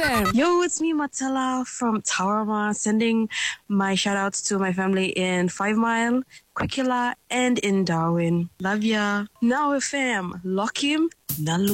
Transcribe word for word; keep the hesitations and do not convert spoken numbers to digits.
fam. Yo, it's me, Matala from Tawarama, sending my shout outs to my family in Five Mile, Quikila, and in Darwin. Love ya. Now, fam, lock him, Nalu.